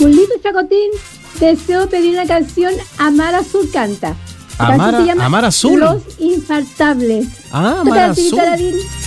Julito Chacotín, deseo pedir una canción. Amar Azul canta. La canción se llama Amar Azul. Los Infaltables. Ah, ¿Qué Amar tal, chiquita Azul. Lavín?